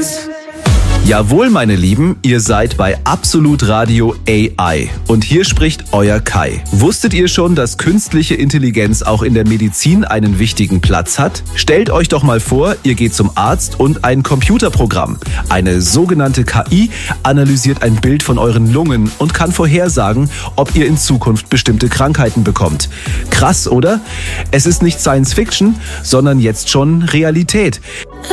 Jawohl, meine Lieben, ihr seid bei Absolut Radio AI und hier spricht euer Kai. Wusstet ihr schon, dass künstliche Intelligenz auch in der Medizin einen wichtigen Platz hat? Stellt euch doch mal vor, ihr geht zum Arzt und ein Computerprogramm, eine sogenannte KI, analysiert ein Bild von euren Lungen und kann vorhersagen, ob ihr in Zukunft bestimmte Krankheiten bekommt. Krass, oder? Es ist nicht Science Fiction, sondern jetzt schon Realität.